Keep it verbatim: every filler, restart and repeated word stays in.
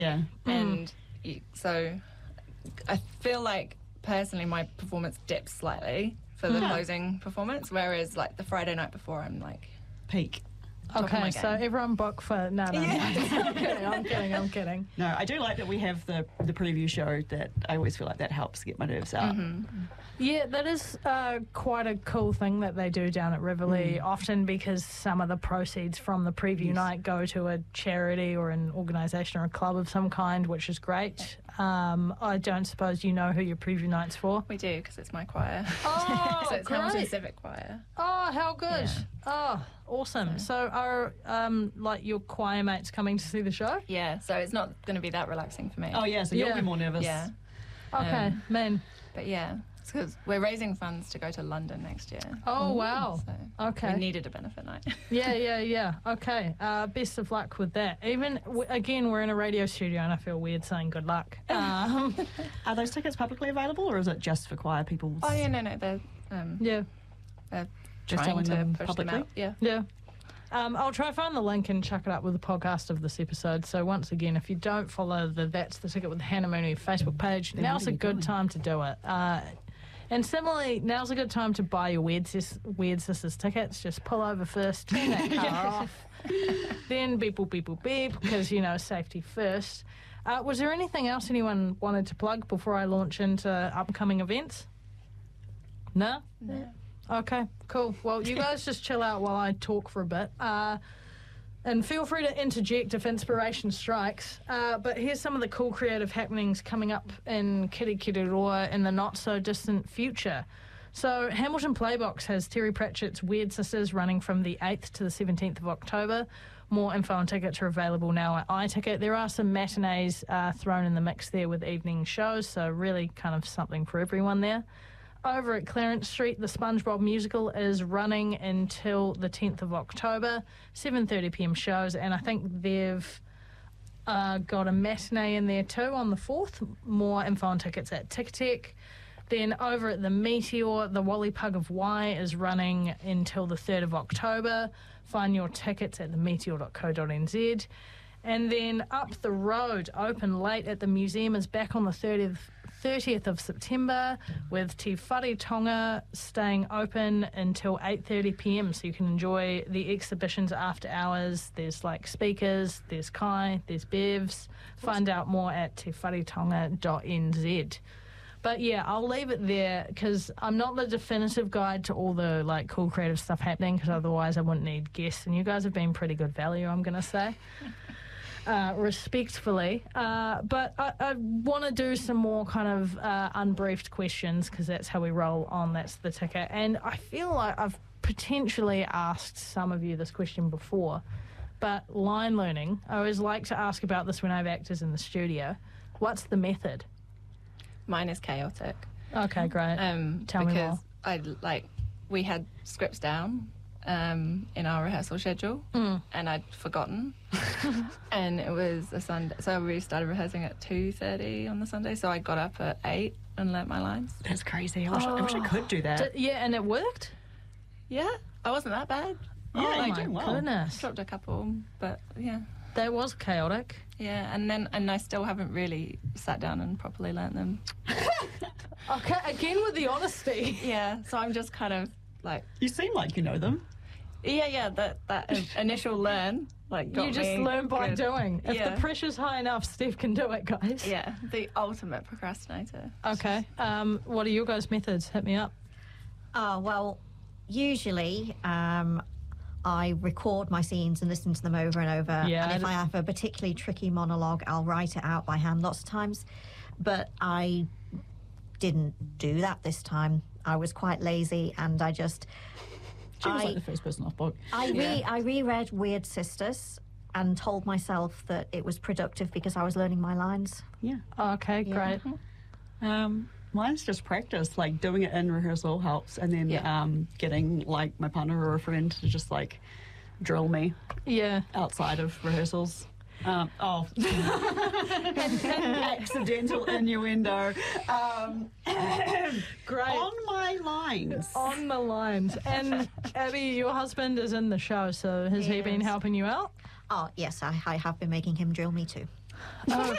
Yeah. And you, so I feel like personally my performance dips slightly for the Yeah. closing performance, whereas like the Friday night before I'm like Peak. top of my Okay, so game. everyone book for... No, no, no. I'm kidding, I'm kidding, I'm kidding. No, I do like that we have the, the preview show. That I always feel like that helps get my nerves out. Yeah, that is uh, quite a cool thing that they do down at Riverlea, Mm. often because some of the proceeds from the preview Yes. night go to a charity or an organisation or a club of some kind, which is great. Um, I don't suppose you know who your preview night's for? We do, because it's my choir. Oh, so it's Hamilton great. Civic Choir. Oh, how good. Yeah. Oh, awesome. So are um, like your choir mates coming to see the show? Yeah, so it's not going to be that relaxing for me. Oh, yeah, so you'll Yeah. be more nervous. Yeah, Okay, Um, man. but yeah, it's because we're raising funds to go to London next year. Oh, wow. So Okay. we needed a benefit night. Yeah, yeah, yeah. Okay. Uh, best of luck with that. Even, w- again, we're in a radio studio and I feel weird saying good luck. Um, Are those tickets publicly available, or is it just for choir people? Oh yeah, no, no, they're um, yeah, they're Just trying telling to them push publicly? them out. Yeah. yeah. Um, I'll try find the link and chuck it up with the podcast of this episode. So once again, if you don't follow the That's the Ticket with Hannah Mooney Facebook page, Then now's what are a you good doing? time to do it. Uh, and similarly, now's a good time to buy your Weird, Sis- Weird Sisters tickets. Just pull over first, turn that car off, then beep, boop, beep, boop, beep, because, you know, safety first. Uh, was there anything else anyone wanted to plug before I launch into upcoming events? No? No. Okay, cool. Well, you guys just chill out while I talk for a bit. Uh, and feel free to interject if inspiration strikes. Uh, but here's some of the cool creative happenings coming up in Kirikiriroa in the not-so-distant future. So Hamilton Playbox has Terry Pratchett's Weird Sisters running from the eighth to the seventeenth of October. More info and tickets are available now at iTicket. There are some matinees uh, thrown in the mix there with evening shows, so really kind of something for everyone there. Over at Clarence Street, the SpongeBob musical is running until the tenth of October, seven thirty p m shows, and I think they've uh, got a matinee in there too on the fourth. More info and tickets at Ticketek. Then over at the Meteor, the Wally Pug of Y is running until the third of October. Find your tickets at the meteor dot co dot n z. And then up the road, open late at the museum, is back on the thirtieth, thirtieth of September with Te Whare Tonga staying open until eight thirty p m so you can enjoy the exhibitions after hours. There's like speakers, there's Kai, there's Bevs. Find out more at te whare tonga dot n z. But yeah, I'll leave it there because I'm not the definitive guide to all the like cool creative stuff happening, because otherwise I wouldn't need guests, and you guys have been pretty good value, I'm going to say. Uh, respectfully, uh, but I, I want to do some more kind of uh, unbriefed questions, because that's how we roll on That's the Ticket. And I feel like I've potentially asked some of you this question before, but line learning, I always like to ask about this when I have actors in the studio. What's the method? Mine is chaotic. Okay, great. Um, Tell me because more. I like we had scripts down um, in our rehearsal schedule, Mm. and I'd forgotten. And it was a Sunday, so we started rehearsing at two thirty on the Sunday. So I got up at eight and learnt my lines. That's crazy. I wish, I, wish I could do that. D- yeah, and it worked? Yeah, I wasn't that bad. Yeah, oh you're my doing well. goodness. Dropped a couple, but yeah, That was chaotic. yeah. And then and I still haven't really sat down and properly learnt them. Okay, again with the honesty. Yeah, so I'm just kind of like, You seem like you know them. yeah, yeah. That that initial learn like got You just me learn by good. doing. If Yeah. the pressure's high enough, Steph can do it, guys. Yeah, the ultimate procrastinator. Okay. Um, what are your guys' methods? Hit me up. Oh, well, usually um, I record my scenes and listen to them over and over. Yeah, and if I I have a particularly tricky monologue, I'll write it out by hand lots of times. But I didn't do that this time. I was quite lazy, and I just... She was I, like the first person off book. I, re- Yeah. I reread Weird Sisters and told myself that it was productive because I was learning my lines. Yeah. Okay, Yeah. great. Um, mine's just practice. Like doing it in rehearsal helps, and then Yeah. um, getting like my partner or a friend to just like drill me Yeah. outside of rehearsals. Um, oh, accidental innuendo. Um, Great. on my lines. On the lines. And Abby, your husband is in the show, so has he been Yes. helping you out? Oh, yes, I, I have been making him drill me too. Oh,